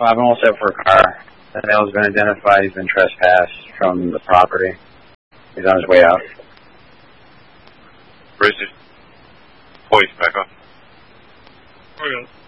I'm all set for a car. The male's been identified. He's been trespassed from the property. He's on his way out. Bridges. Police, back up. Okay.